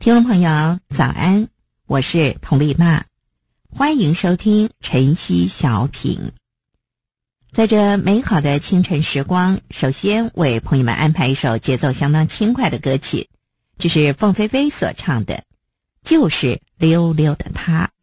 听众朋友早安，我是佟丽娜，欢迎收听晨曦小品。在这美好的清晨时光，首先为朋友们安排一首节奏相当轻快的歌曲，这是凤飞飞所唱的《就是溜溜的她》。